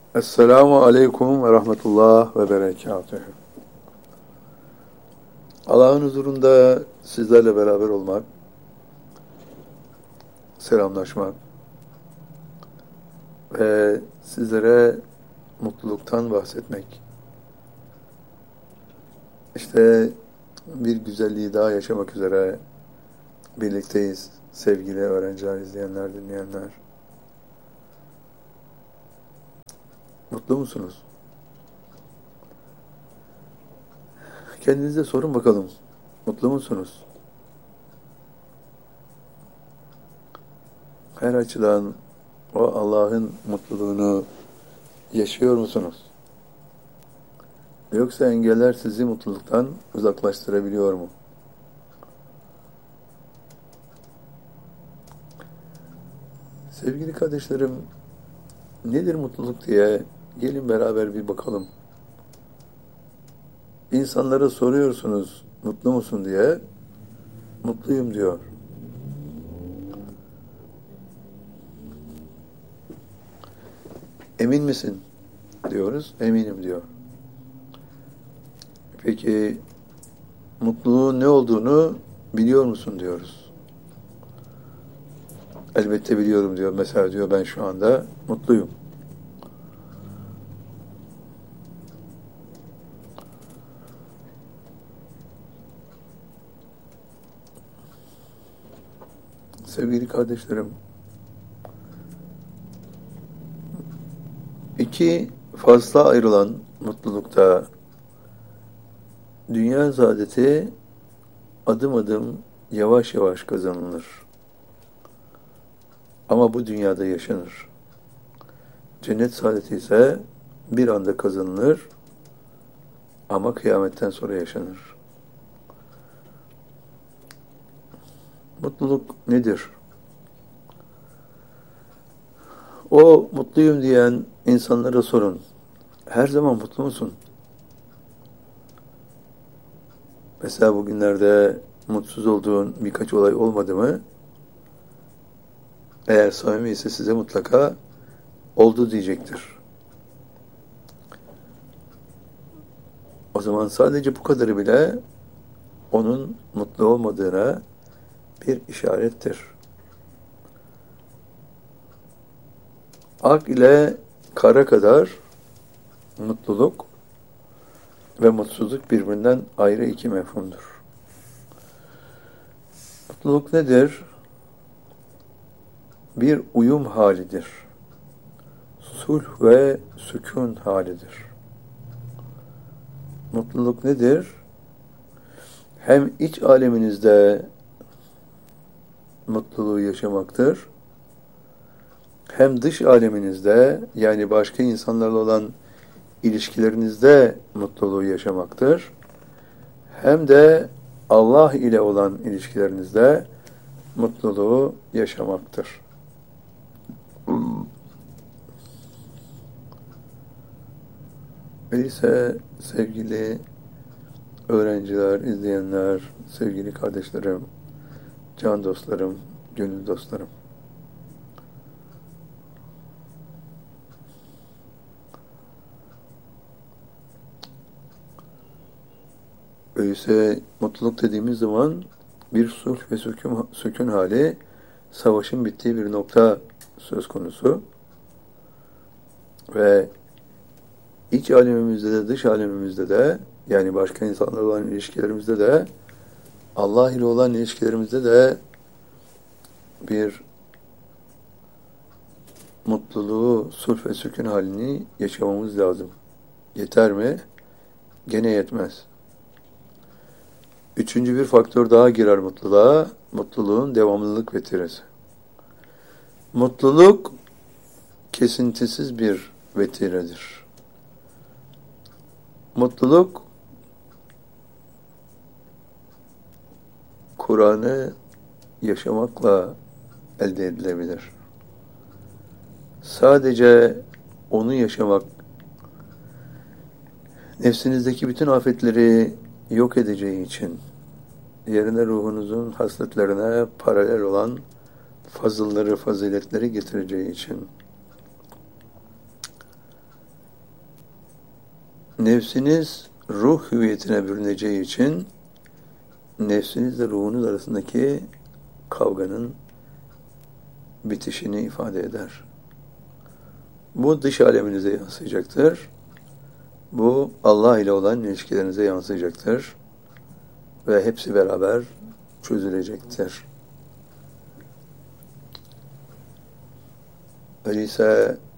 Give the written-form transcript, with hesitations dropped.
Esselamu Aleyküm ve Rahmetullah ve Berekatühü. Allah'ın huzurunda sizlerle beraber olmak, selamlaşmak ve sizlere mutluluktan bahsetmek. İşte bir güzelliği daha yaşamak üzere birlikteyiz sevgili öğrenciler, izleyenler, dinleyenler. Mutlu musunuz? Kendinize sorun bakalım. Mutlu musunuz? Her açıdan o Allah'ın mutluluğunu yaşıyor musunuz? Yoksa engeller sizi mutluluktan uzaklaştırabiliyor mu? Sevgili kardeşlerim, nedir mutluluk diye gelin beraber bir bakalım. İnsanlara soruyorsunuz, mutlu musun diye, mutluyum diyor. Emin misin? Diyoruz, eminim diyor. Peki, mutluluğun ne olduğunu biliyor musun diyoruz. Elbette biliyorum diyor. Mesela diyor ben şu anda mutluyum. Sevgili kardeşlerim, iki fazla ayrılan mutlulukta dünya saadeti adım adım yavaş yavaş kazanılır. Ama bu dünyada yaşanır. Cennet saadeti ise bir anda kazanılır ama kıyametten sonra yaşanır. Mutluluk nedir? O mutluyum diyen insanlara sorun. Her zaman mutlu musun? Mesela bugünlerde mutsuz olduğun birkaç olay olmadı mı? Eğer samimi ise size mutlaka oldu diyecektir. O zaman sadece bu kadarı bile onun mutlu olmadığına bir işarettir. Ak ile kara kadar mutluluk ve mutsuzluk birbirinden ayrı iki mefhumdur. Mutluluk nedir? Bir uyum halidir. Sulh ve sükun halidir. Mutluluk nedir? Hem iç aleminizde mutluluğu yaşamaktır, hem dış aleminizde, yani başka insanlarla olan ilişkilerinizde mutluluğu yaşamaktır, hem de Allah ile olan ilişkilerinizde mutluluğu yaşamaktır. Öyleyse sevgili öğrenciler, izleyenler, sevgili kardeşlerim, can dostlarım, gönül dostlarım. Öyleyse mutluluk dediğimiz zaman bir sulh ve sükun hali, savaşın bittiği bir nokta söz konusu. Ve iç alemimizde de dış alemimizde de, yani başka insanlarla olan ilişkilerimizde de, Allah ile olan ilişkilerimizde de bir mutluluğu, sulh ve sükun halini yaşamamız lazım. Yeter mi? Gene yetmez. Üçüncü bir faktör daha girer mutluluğa, mutluluğun devamlılık vetiresi. Mutluluk kesintisiz bir vetiredir. Mutluluk, Kur'an'ı yaşamakla elde edilebilir. Sadece onu yaşamak, nefsinizdeki bütün afetleri yok edeceği için, yerine ruhunuzun hasletlerine paralel olan fazılları, faziletleri getireceği için, nefsiniz ruh hüviyetine bürüneceği için nefsinizle ruhunuz arasındaki kavganın bitişini ifade eder. Bu dış aleminize yansıyacaktır. Bu Allah ile olan ilişkilerinize yansıyacaktır. Ve hepsi beraber çözülecektir. Öyleyse